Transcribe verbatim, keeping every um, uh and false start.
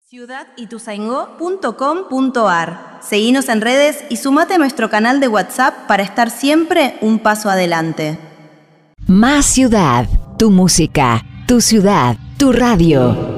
ciudad ituzaingó punto com punto ar. Seguinos en redes y sumate a nuestro canal de WhatsApp para estar siempre un paso adelante. Más ciudad, tu música, tu ciudad, tu radio.